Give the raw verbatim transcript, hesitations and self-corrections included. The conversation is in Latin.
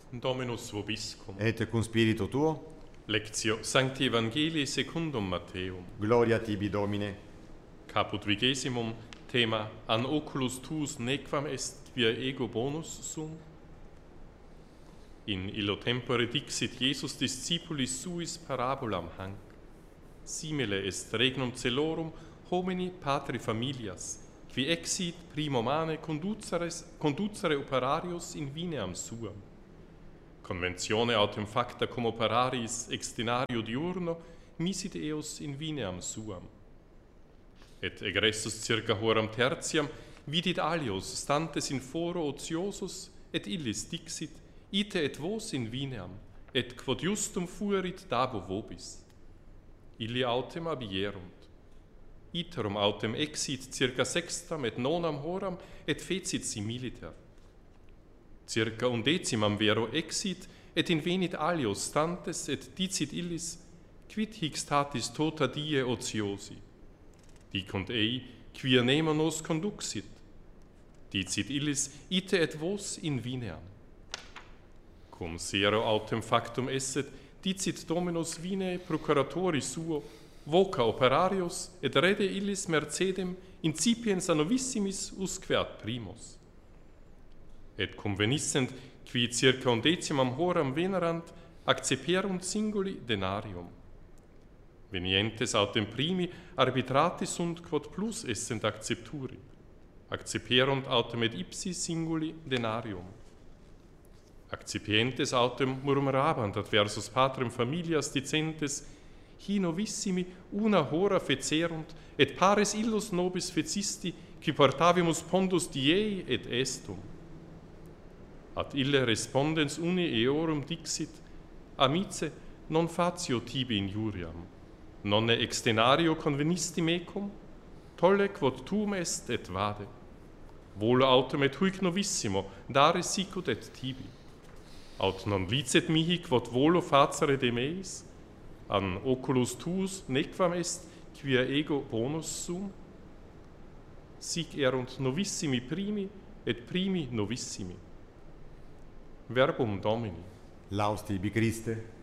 Dominus vobiscum. Et cum spiritu tuo, Lectio Sancti Evangelii secundum Matteum. gloria tibi Domine. Caput vigesimum, thema an oculus tuus nequam est via ego bonus sum. In illo tempore dixit Iesus discipulis suis parabolam hanc. Simile est regnum celorum homini patri familias, qui exit primo mane conduceres, conducere operarius in vineam suam. Conventione autem facta cum operaris extinario diurno misit eos in vineam suam. Et egressus circa horam tertiam vidit alios stantes in foro ociosus, et illis dixit, ite et vos in vineam, et quod justum fuerit dabo vobis. Illi autem abierunt. Iterum autem exit circa sextam et nonam horam, et fecit similiter. Circa undecimam vero exit, et invenit alios stantes, et dicit illis, quid hic statis tota die ociosi? Dicunt ei, quia nemo nos conduxit? Dicit illis, ite et vos in vineam. Cum sero autem factum esset, dicit Dominus vine procuratori suo, voca operarius, et rede illis mercedem incipiens a novissimis usque ad primos. Et convenissent, qui circa undecimam horam venerant, acceperunt singuli denarium. Venientes autem primi arbitratis sunt quod plus essent accepturi. Acceperunt autem et ipsi singuli denarium. Accipientes autem murmurabant adversus patrem familias dicentes, hi novissimi una hora fecerunt, et pares illus nobis fecisti, qui portavimus pondus diei et estum. Ad ille respondens uni eorum dixit, amice, non fatio tibi injuriam, nonne extenario convenisti mecum, tolle quod tuum est et vade. Volo autem et huic novissimo, dare sicut et tibi. Aut non licet mihi quod volo facere de meis, an oculus tuus nequam est quia ego bonus sum? Sic erunt novissimi primi et primi novissimi. Verbum Domini. Laus tibi Christe.